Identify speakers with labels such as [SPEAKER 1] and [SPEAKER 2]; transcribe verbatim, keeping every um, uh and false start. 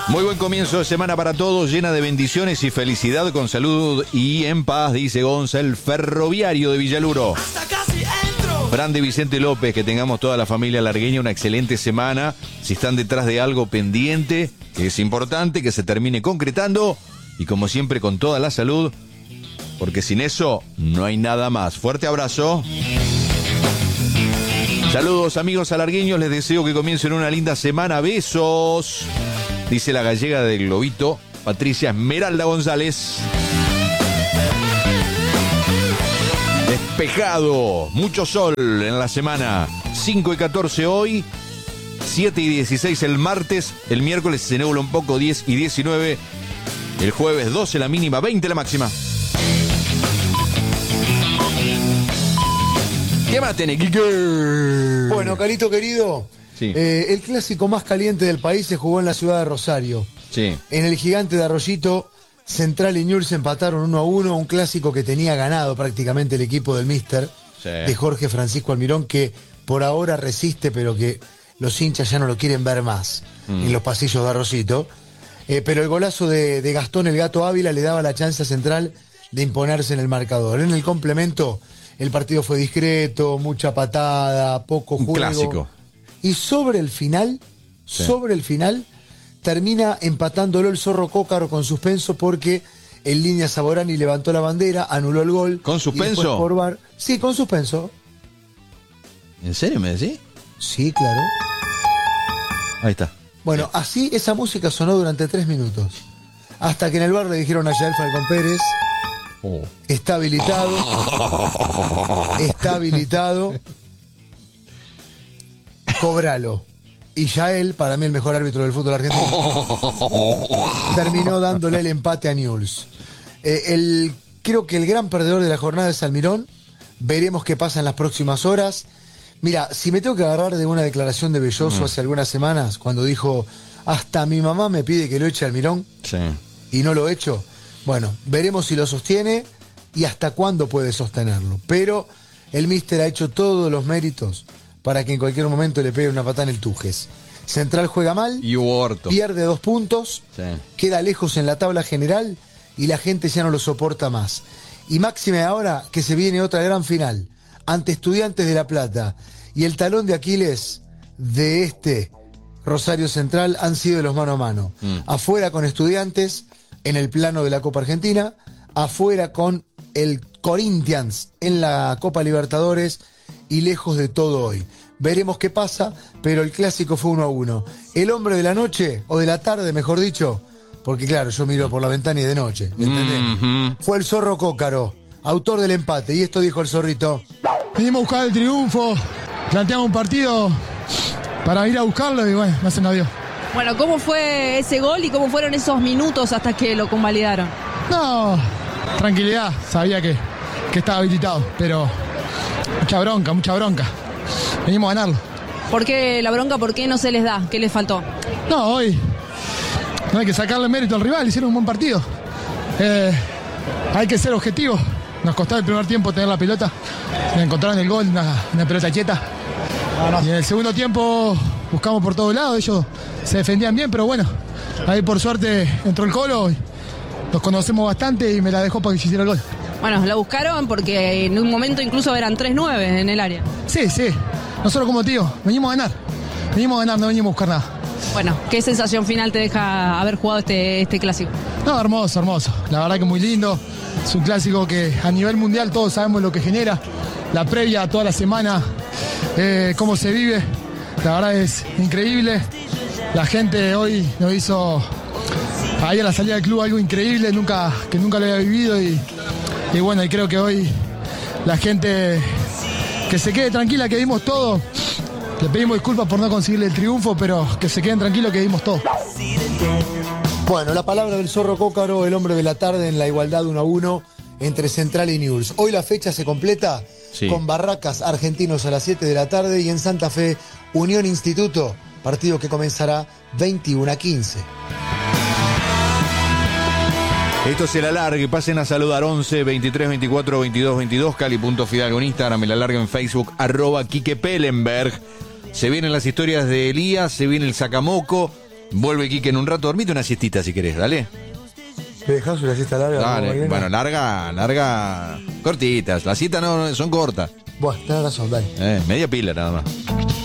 [SPEAKER 1] Muy buen comienzo de semana para todos, llena de bendiciones y felicidad, con salud y en paz, dice Gonza, el ferroviario de Villaluro. Fran de Vicente López, que tengamos toda la familia largueña una excelente semana. Si están detrás de algo pendiente, que es importante que se termine concretando, y como siempre con toda la salud, porque sin eso no hay nada más. Fuerte abrazo. Saludos amigos alargueños, les deseo que comiencen una linda semana. Besos, dice la gallega del Globito, Patricia Esmeralda González. Despejado, mucho sol en la semana. Cinco y catorce hoy, siete y dieciséis el martes. El miércoles se nubla un poco, diez y diecinueve. El jueves doce la mínima, veinte la máxima. ¿Qué más tenés, Kike?
[SPEAKER 2] Bueno, Carito querido,
[SPEAKER 1] sí.
[SPEAKER 2] eh, el clásico más caliente del país se jugó en la ciudad de Rosario.
[SPEAKER 1] Sí.
[SPEAKER 2] En el Gigante de Arroyito, Central y Newell's empataron uno a uno, un clásico que tenía ganado prácticamente el equipo del Mister,
[SPEAKER 1] sí.
[SPEAKER 2] de Jorge Francisco Almirón, que por ahora resiste, pero que los hinchas ya no lo quieren ver más mm. en los pasillos de Arroyito. Eh, pero el golazo de, de Gastón el Gato Ávila le daba la chance a Central de imponerse en el marcador. En el complemento, el partido fue discreto, mucha patada, poco juego.
[SPEAKER 1] Un clásico.
[SPEAKER 2] Y sobre el final, sí. sobre el final, termina empatándolo el Zorro Cócaro con suspenso, porque en línea Saborani levantó la bandera, anuló el gol.
[SPEAKER 1] ¿Con suspenso?
[SPEAKER 2] Por bar... Sí, con suspenso.
[SPEAKER 1] ¿En serio me decís?
[SPEAKER 2] Sí, claro.
[SPEAKER 1] Ahí está.
[SPEAKER 2] Bueno,
[SPEAKER 1] sí.
[SPEAKER 2] así esa música sonó durante tres minutos. Hasta que en el bar le dijeron a Yael Falcón Pérez: oh. está habilitado, está habilitado, cobralo. Y Yael, para mí el mejor árbitro del fútbol argentino, terminó dándole el empate a Newell's. Eh, el, creo que el gran perdedor de la jornada es Almirón. Veremos qué pasa en las próximas horas. Mira, si me tengo que agarrar de una declaración de Belloso uh-huh. hace algunas semanas, cuando dijo: hasta mi mamá me pide que lo eche Almirón,
[SPEAKER 1] sí.
[SPEAKER 2] y no lo he hecho. Bueno, veremos si lo sostiene y hasta cuándo puede sostenerlo. Pero el míster ha hecho todos los méritos para que en cualquier momento le pegue una patada en el Tujes. Central juega mal,
[SPEAKER 1] y Huerto
[SPEAKER 2] pierde dos puntos,
[SPEAKER 1] sí.
[SPEAKER 2] queda lejos en la tabla general y la gente ya no lo soporta más. Y máxime ahora que se viene otra gran final ante Estudiantes de La Plata, y el talón de Aquiles de este Rosario Central han sido los mano a mano. Mm. Afuera con Estudiantes en el plano de la Copa Argentina, afuera con el Corinthians en la Copa Libertadores, y lejos de todo hoy. Veremos qué pasa, pero el clásico fue uno a uno. El hombre de la noche, o de la tarde mejor dicho, porque claro, yo miro por la ventana y de noche, ¿entendés? Mm-hmm. Fue el Zorro Cócaro, autor del empate, y esto dijo el Zorrito:
[SPEAKER 3] venimos a buscar el triunfo, planteamos un partido para ir a buscarlo y bueno, no se nos dio.
[SPEAKER 4] Bueno, ¿cómo fue ese gol y cómo fueron esos minutos hasta que lo convalidaron?
[SPEAKER 3] No, tranquilidad, sabía que, que estaba habilitado, pero mucha bronca, mucha bronca. Venimos a ganarlo.
[SPEAKER 4] ¿Por qué la bronca? ¿Por qué no se les da? ¿Qué les faltó?
[SPEAKER 3] No, hoy no hay que sacarle mérito al rival, hicieron un buen partido. Eh, hay que ser objetivos. Nos costó el primer tiempo tener la pelota, me encontraron el gol, una, una pelota quieta. Y en el segundo tiempo buscamos por todos lados, ellos se defendían bien, pero bueno, ahí por suerte entró el Colo, nos conocemos bastante y me la dejó para que se hiciera el gol.
[SPEAKER 4] Bueno, la buscaron porque en un momento incluso eran tres nueve en el área.
[SPEAKER 3] Sí, sí, nosotros como tío, venimos a ganar, venimos a ganar, no venimos a buscar nada.
[SPEAKER 4] Bueno, ¿qué sensación final te deja haber jugado este, este clásico?
[SPEAKER 3] No, hermoso, hermoso, la verdad que muy lindo, es un clásico que a nivel mundial todos sabemos lo que genera, la previa toda la semana, eh, cómo se vive, la verdad es increíble, la gente hoy nos hizo ahí a la salida del club algo increíble, nunca, que nunca lo había vivido y, y bueno, y creo que hoy la gente que se quede tranquila, que dimos todo. Le pedimos disculpas por no conseguirle el triunfo, pero que se queden tranquilos que dimos todo.
[SPEAKER 2] Bueno, la palabra del Zorro Cócaro, el hombre de la tarde en la igualdad uno a uno entre Central y Newell's. Hoy la fecha se completa sí. con Barracas Argentinos a las siete de la tarde y en Santa Fe Unión Instituto, partido que comenzará veintiuno a quince.
[SPEAKER 1] Esto es el alargue, pasen a saludar once, veintitrés, veinticuatro, veintidós, veintidós, Cali.Fidalgo en Instagram, el alargue en Facebook, arroba Quique Pellenberg. Se vienen las historias de Elías, se viene el Sacamoco, Vuelve Quique en un rato. Dormite una siestita si querés, dale.
[SPEAKER 2] ¿Me dejás una siesta larga?
[SPEAKER 1] Dale.
[SPEAKER 2] Macarena?
[SPEAKER 1] Bueno, larga, larga. Cortitas. Las siestas no son cortas.
[SPEAKER 2] Bueno, tenés razón, dale.
[SPEAKER 1] Eh, media pila nada más.